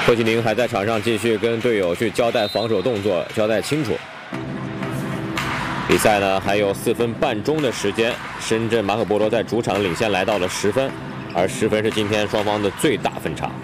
霍启宁还在场上继续跟队友去交代防守动作，交代清楚。比赛呢还有4分半钟的时间，深圳马可波罗在主场领先来到了10分，而10分是今天双方的最大分差。